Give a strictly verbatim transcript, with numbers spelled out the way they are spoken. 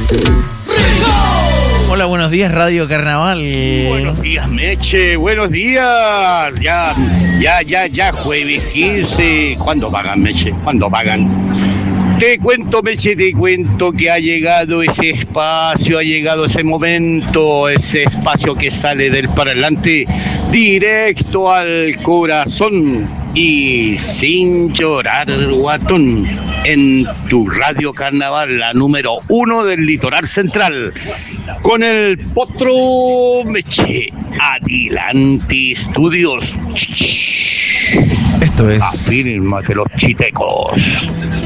Hola, buenos días, Radio Carnaval. Buenos días, Meche, buenos días. Ya, ya, ya, ya, jueves quince. ¿Cuándo pagan, Meche? ¿Cuándo pagan? Te cuento, Meche, te cuento que ha llegado ese espacio, ha llegado ese momento, ese espacio que sale del parlante directo al corazón y sin llorar, guatón, en tu Radio Carnaval, la número uno del litoral central, con el potro Meche. Adelante, estudios. Esto es... Afírmate los chitecos.